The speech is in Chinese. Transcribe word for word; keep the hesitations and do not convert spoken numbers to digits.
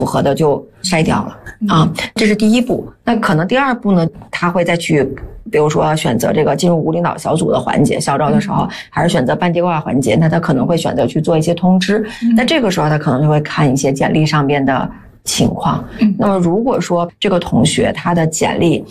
符合的就筛掉了啊，这是第一步。那可能第二步呢，他会再去，比如说选择这个进入无领导小组的环节，校招的时候，还是选择办计划环节，那他可能会选择去做一些通知。那这个时候他可能就会看一些简历上面的情况。那么如果说这个同学他的简历